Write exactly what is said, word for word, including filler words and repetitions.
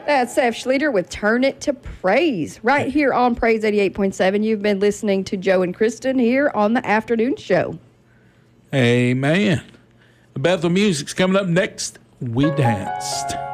That's Seth Schlueter with Turn It to Praise. Right here on Praise eighty-eight point seven. You've been listening to Joe and Kristen here on the afternoon show. Amen. Bethel Music's coming up next. We Danced.